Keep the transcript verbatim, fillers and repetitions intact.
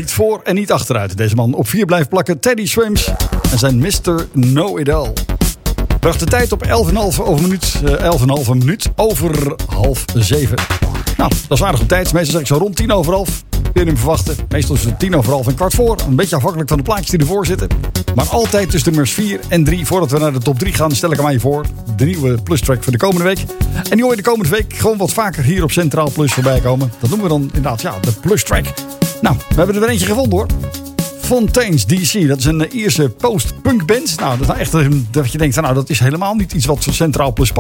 Niet voor en niet achteruit. Deze man op vier blijft plakken. Teddy Swims en zijn mister Know-It-All. Bracht de tijd op elf komma vijf over minuut, uh, elf komma vijf minuut over half zeven. Nou, dat is aardig op tijd. Meestal zeg ik zo rond tien over half. Kun je hem verwachten. Meestal is het tien over half en kwart voor. Een beetje afhankelijk van de plaatjes die ervoor zitten. Maar altijd tussen de nummers vier en drie. Voordat we naar de top drie gaan, stel ik hem aan je voor. De nieuwe Plus track voor de komende week. En die hoor je de komende week gewoon wat vaker hier op Centraal Plus voorbij komen. Dat noemen we dan inderdaad ja, de Plus track. Nou, we hebben er weer eentje gevonden hoor. Fontaines D C, dat is een Ierse post-punk band. Nou, dat is nou echt dat je denkt, nou, dat is helemaal niet iets wat Centraal Plus past.